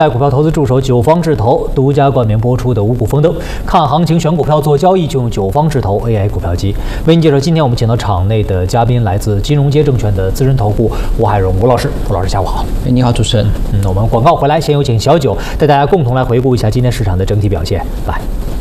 在股票投资助手九方智投独家冠名播出的五谷丰登，看行情选股票做交易就用九方智投 AI 股票机。为您介绍今天我们请到场内的嘉宾，来自金融街证券的资深投顾吴海荣吴老师。吴老师下午好。 你好，主持人。 我们广告回来，先有请小九带大家共同来回顾一下今天市场的整体表现。来，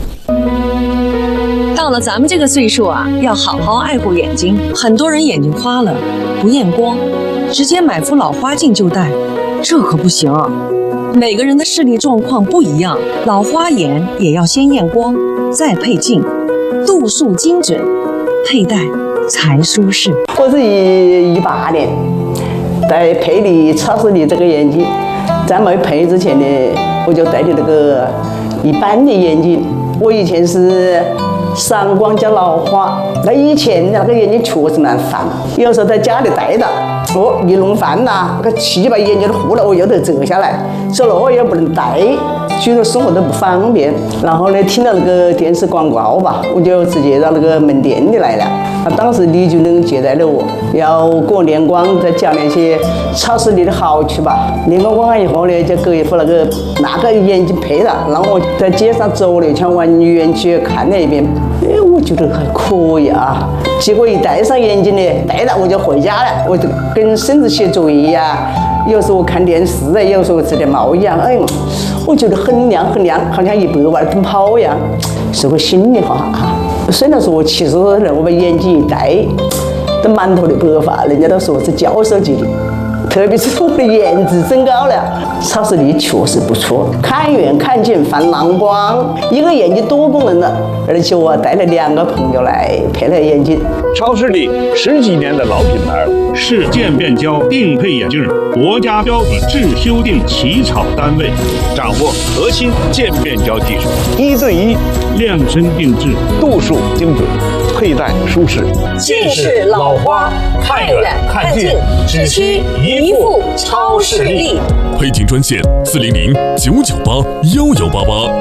到了咱们这个岁数啊，要好好爱护眼睛。很多人眼睛花了不验光，直接买副老花镜就戴，这可不行啊。每个人的视力状况不一样，老花眼也要先验光，再配镜，度数精准，佩戴才舒适。 我是18年在配的超视力这个眼镜，在没配之前呢，我就戴的那个一般的眼镜。我以前是散光加老花，那以前那个眼睛确实蛮烦，有时候在家里戴着，一弄烦呐，那个气把眼睛都糊了，我又得折下来，所以我也不能戴，许多生活都不方便。然后呢，听到那个电视广告吧，我就直接到那个门店里来了。当时李主任接待了我，要给我验光，再讲那些超视力的好处吧。验光完以后呢，就给一副那个眼镜配了，然后我在街上走了一圈，完远去看了一遍。我觉得还可以啊。结果一戴上眼镜呢，戴了我就回家了，我就跟孙子写作业呀，有时候看电视啊，有时候吃点猫一样，我觉得很亮很亮，好像100万奔跑一样，是个心里话啊。虽然说我70多人，我把眼镜一戴，都满头的白发，人家都说是教授级的。特别是我的颜值增高了，超视力确实不错，看远看近泛蓝光，一个眼睛多功能的，而且我带了2个朋友来配了眼镜。 超视力10几年的老品牌，是渐变焦定配眼镜国家标准制修订起草单位，掌握核心渐变焦技术，1对1量身定制，度数精准，佩戴舒适。 近视老花，看远看近，只需一副超视力。 配镜专线400-998-1188。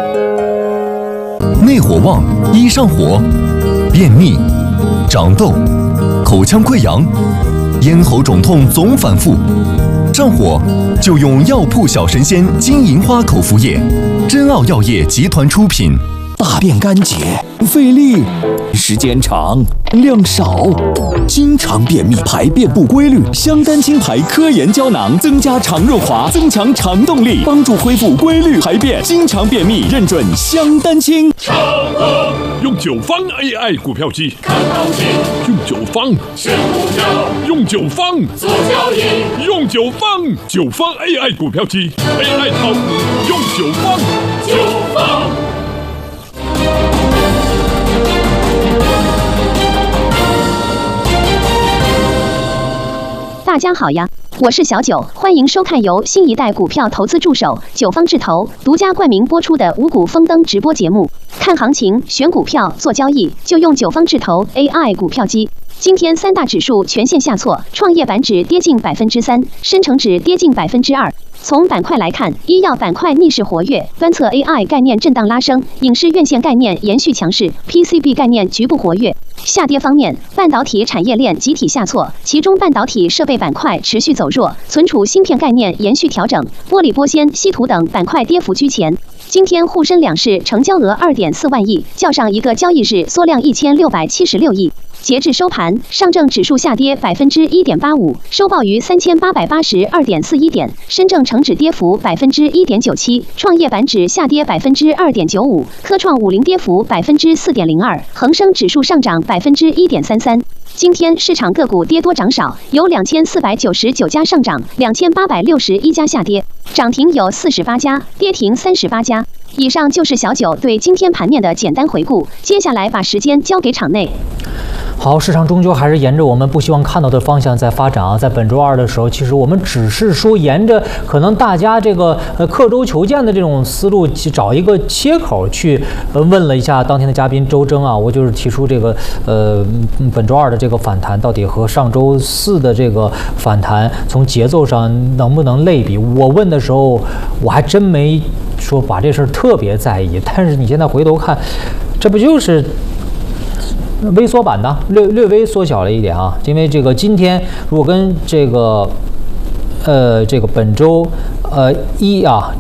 内火旺易上火，便秘、长痘、口腔溃疡、咽喉肿痛总反复，上火就用药铺小神仙金银花口服液，真奥药业集团出品。 大便干结，费力，时间长，量少，经常便秘，排便不规律，香丹清排科研胶囊增加肠润滑，增强肠动力，帮助恢复规律排便。经常便秘认准香丹清。 用九方 AI 股票机看行情，用九方选股票，用九方做交易，用九方AI 股票机 AI 炒股，用九方。 大家好呀，我是小九，欢迎收看由新一代股票投资助手九方智投独家冠名播出的五谷丰登直播节目。看行情、选股票、做交易，就用九方智投 AI 股票机。今天3大指数全线下挫，创业板指跌近3%，深成指跌近2%。从板块来看，医药板块逆势活跃，端侧 AI 概念震荡拉升，影视院线概念延续强势 ，PCB 概念局部活跃。下跌方面，半导体产业链集体下挫，其中半导体设备板块持续走弱，存储芯片概念延续调整，玻璃玻纤、稀土等板块跌幅居前。今天沪深两市成交额2.4万亿，较上一个交易日缩量1676亿。截至收盘，上证指数下跌1.85%，收报于3882.41点；深证成指跌幅1.97%，创业板指下跌2.95%，科创50跌幅4.02%，恒生指数上涨1.33%。今天市场个股跌多涨少，有2499家上涨，2861家下跌，涨停有48家，跌停38家。以上就是小九对今天盘面的简单回顾，接下来把时间交给场内。 好，市场终究还是沿着我们不希望看到的方向在发展啊。在本周二的时候，其实我们只是说沿着可能大家这个刻舟求剑的这种思路，找一个切口去问了一下当天的嘉宾周征啊，我就是提出这个本周二的这个反弹到底和上周4的这个反弹从节奏上能不能类比？我问的时候，我还真没说把这事儿特别在意，但是你现在回头看，这不就是微缩版的略微缩小了一点啊，因为这个今天如果跟这个这个本周一啊。